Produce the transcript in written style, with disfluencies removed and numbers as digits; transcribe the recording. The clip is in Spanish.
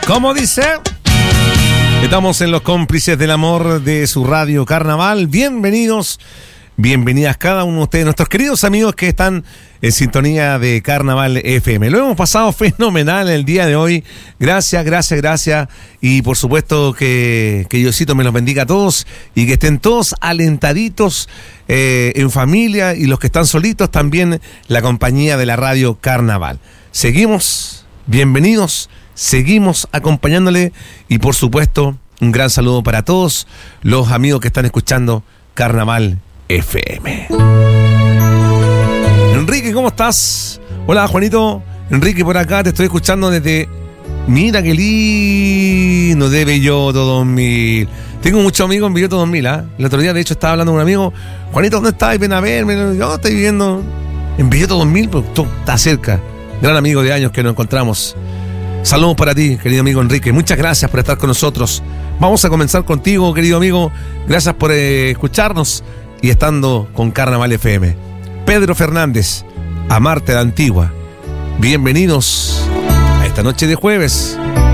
¿Cómo dice? Estamos en los cómplices del amor de su radio Carnaval. Bienvenidos, bienvenidas cada uno de ustedes, nuestros queridos amigos que están en sintonía de Carnaval FM. Lo hemos pasado fenomenal el día de hoy. Gracias. Y por supuesto que Diosito me los bendiga a todos y que estén todos alentaditos en familia, y los que están solitos también, la compañía de la radio Carnaval. Seguimos, bienvenidos. Seguimos acompañándole y por supuesto un gran saludo para todos los amigos que están escuchando Carnaval FM. Enrique, ¿cómo estás? Hola, Juanito. Enrique, por acá te estoy escuchando desde... Mira qué lindo, de Belloto 2000. Tengo muchos amigos en Belloto 2000, ¿ah? El otro día, de hecho, estaba hablando con un amigo. Juanito, ¿dónde estás? Ven a verme. Yo estoy viviendo en Belloto 2000, pero tú estás cerca. Gran amigo de años que nos encontramos. Saludos para ti, querido amigo Enrique. Muchas gracias por estar con nosotros. Vamos a comenzar contigo, querido amigo. Gracias por escucharnos y estando con Carnaval FM. Pedro Fernández, Amarte la Antigua. Bienvenidos a esta noche de jueves.